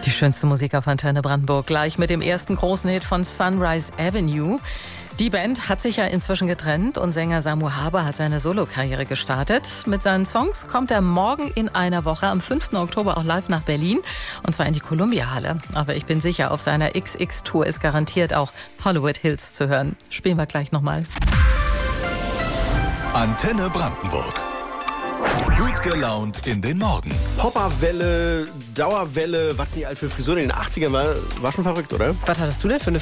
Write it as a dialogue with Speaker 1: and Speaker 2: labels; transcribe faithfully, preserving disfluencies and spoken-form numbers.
Speaker 1: Die schönste Musik auf Antenne Brandenburg, gleich mit dem ersten großen Hit von Sunrise Avenue. Die Band hat sich ja inzwischen getrennt und Sänger Samu Haber hat seine Solokarriere gestartet. Mit seinen Songs kommt er morgen in einer Woche am fünften Oktober auch live nach Berlin, und zwar in die Columbia-Halle. Aber ich bin sicher, auf seiner X X-Tour ist garantiert auch Hollywood Hills zu hören. Spielen wir gleich nochmal.
Speaker 2: Antenne Brandenburg. Gut gelaunt in den Morgen.
Speaker 3: Popperwelle, Dauerwelle, was die all für Frisuren in den achtzigern war, war schon verrückt, oder?
Speaker 1: Was hattest du denn für eine